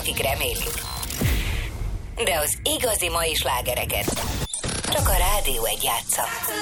akik remélik. De az igazi mai slágereket csak a Rádió 1 játsza.